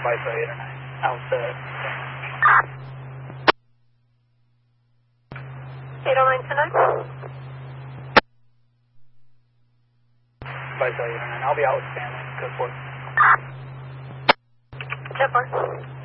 Wi-Fi 809. Out there. 809 tonight. Wi-Fi 809. I'll be out with family. Good work. 10-4.